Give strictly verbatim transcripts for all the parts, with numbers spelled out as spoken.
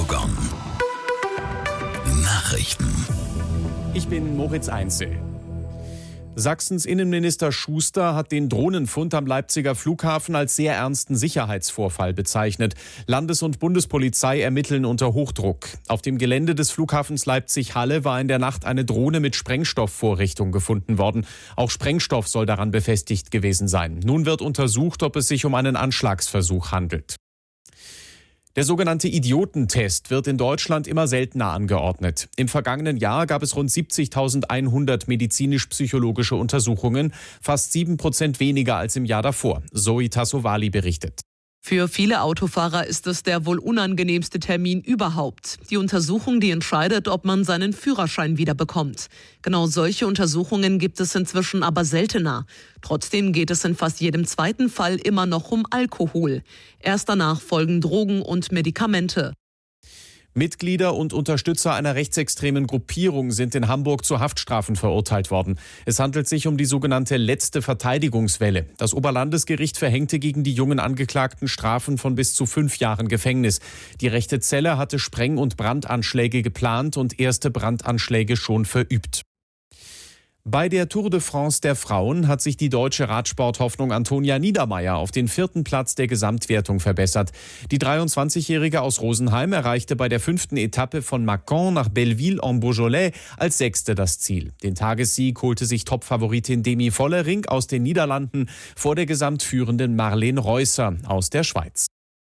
Gong. Nachrichten. Ich bin Moritz Einzel. Sachsens Innenminister Schuster hat den Drohnenfund am Leipziger Flughafen als sehr ernsten Sicherheitsvorfall bezeichnet. Landes- und Bundespolizei ermitteln unter Hochdruck. Auf dem Gelände des Flughafens Leipzig-Halle war in der Nacht eine Drohne mit Sprengstoffvorrichtung gefunden worden. Auch Sprengstoff soll daran befestigt gewesen sein. Nun wird untersucht, ob es sich um einen Anschlagsversuch handelt. Der sogenannte Idiotentest wird in Deutschland immer seltener angeordnet. Im vergangenen Jahr gab es rund siebzigtausendeinhundert medizinisch-psychologische Untersuchungen, fast sieben Prozent weniger als im Jahr davor. Zoe Tassovali berichtet. Für viele Autofahrer ist es der wohl unangenehmste Termin überhaupt. Die Untersuchung, die entscheidet, ob man seinen Führerschein wieder bekommt. Genau solche Untersuchungen gibt es inzwischen aber seltener. Trotzdem geht es in fast jedem zweiten Fall immer noch um Alkohol. Erst danach folgen Drogen und Medikamente. Mitglieder und Unterstützer einer rechtsextremen Gruppierung sind in Hamburg zu Haftstrafen verurteilt worden. Es handelt sich um die sogenannte letzte Verteidigungswelle. Das Oberlandesgericht verhängte gegen die jungen Angeklagten Strafen von bis zu fünf Jahren Gefängnis. Die rechte Zelle hatte Spreng- und Brandanschläge geplant und erste Brandanschläge schon verübt. Bei der Tour de France der Frauen hat sich die deutsche Radsporthoffnung Antonia Niedermaier auf den vierten Platz der Gesamtwertung verbessert. Die dreiundzwanzigjährige aus Rosenheim erreichte bei der fünften Etappe von Mâcon nach Belleville-en-Beaujolais als Sechste das Ziel. Den Tagessieg holte sich Topfavoritin Demi Vollering aus den Niederlanden vor der gesamtführenden Marlene Reusser aus der Schweiz.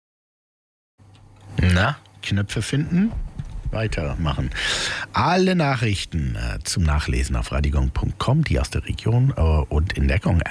Na, Knöpfe finden? Weitermachen. Alle Nachrichten äh, zum Nachlesen auf radiogong punkt com, die aus der Region äh, und in der Gong-App.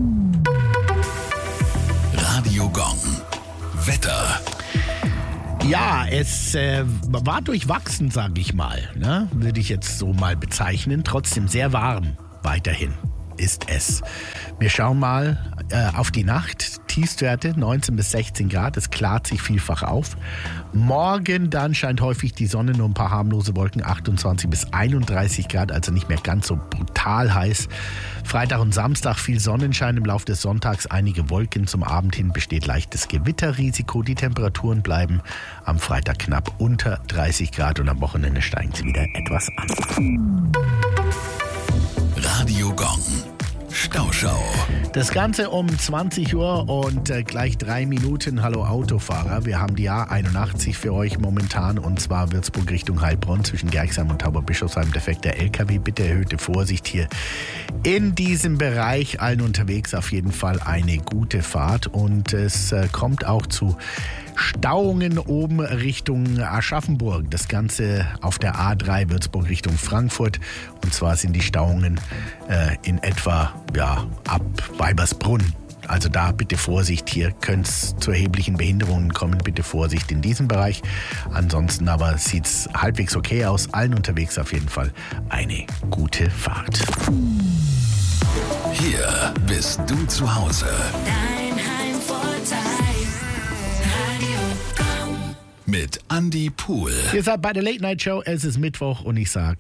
Radio Gong. Wetter. Ja, es äh, war durchwachsen, sage ich mal. Ne? Würde ich jetzt so mal bezeichnen. Trotzdem sehr warm weiterhin ist es. Wir schauen mal äh, auf die Nacht. Tiefstwerte neunzehn bis sechzehn Grad. Es klart sich vielfach auf. Morgen dann scheint häufig die Sonne, nur ein paar harmlose Wolken. achtundzwanzig bis einunddreißig Grad, also nicht mehr ganz so brutal heiß. Freitag und Samstag viel Sonnenschein. Im Laufe des Sonntags einige Wolken. Zum Abend hin besteht leichtes Gewitterrisiko. Die Temperaturen bleiben am Freitag knapp unter dreißig Grad und am Wochenende steigen sie wieder etwas an. Radio Gong. Stauschau. Das Ganze um zwanzig Uhr und äh, gleich drei Minuten. Hallo Autofahrer, wir haben die A einundachtzig für euch momentan und zwar Würzburg Richtung Heilbronn zwischen Gerxheim und Tauberbischofsheim. Defekter L K W, bitte erhöhte Vorsicht hier in diesem Bereich. Allen unterwegs auf jeden Fall eine gute Fahrt und es äh, kommt auch zu Stauungen oben Richtung Aschaffenburg. Das Ganze auf der A drei Würzburg Richtung Frankfurt. Und zwar sind die Stauungen äh, in etwa ja, ab Weibersbrunn. Also da bitte Vorsicht, hier könnte es zu erheblichen Behinderungen kommen. Bitte Vorsicht in diesem Bereich. Ansonsten aber sieht es halbwegs okay aus. Allen unterwegs auf jeden Fall eine gute Fahrt. Hier bist du zu Hause. Dein Heimvorteil. Radio Gong. Mit Andy Pool. Ihr seid bei der Late Night Show. Es ist Mittwoch und ich sag